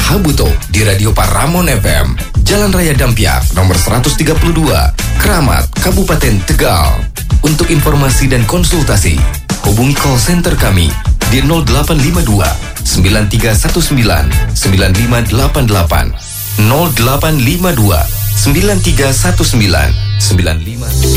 Habuto di Radio Paramon FM, Jalan Raya Dampiak, nomor 132, Kramat, Kabupaten Tegal. Untuk informasi dan konsultasi, hubungi call center kami di 0852 9319 9588 0852 9319 9588.